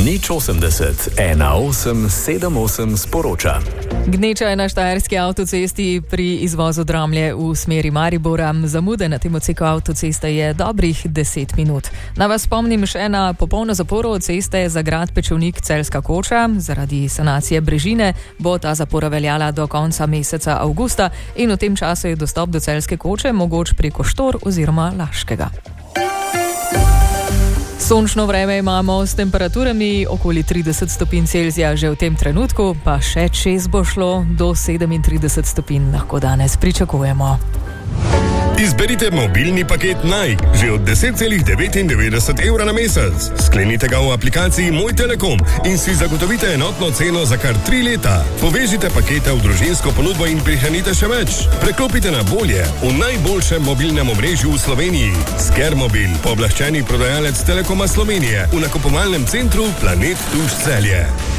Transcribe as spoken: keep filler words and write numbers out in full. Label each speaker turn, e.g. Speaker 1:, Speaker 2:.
Speaker 1: Nič osemdeset, ena osem sedem osem sporoča.
Speaker 2: Gneča je na štajerski avtocesti pri izvozu Dramlje v smeri Maribora. Zamude na tem odseku avtoceste je dobrih deset minut. Na vas spomnim še na popolno zaporo ceste za grad Pečevnik Celjska Koča. Zaradi sanacije brežine bo ta zapora veljala do konca meseca avgusta in v tem času je dostop do Celjske Koče mogoč preko Štor oziroma Laškega. Sončno vreme imamo s temperaturami okoli trideset stopinj Celzija že v tem trenutku, pa še čez bo šlo do sedemintrideset stopinj lahko danes pričakujemo.
Speaker 3: Izberite mobilni paket Naj, že od deset celih devetindevetdeset evra na mesec. Sklenite ga v aplikaciji Moj Telekom in si zagotovite enotno ceno za kar tri leta. Povežite pakete v družinsko ponudbo in prihranite še več. Preklopite na bolje v najboljšem mobilnem omrežju v Sloveniji. Skermobil, pooblaščeni prodajalec Telekoma Slovenije v nakupovalnem centru Planet Tuš Celje.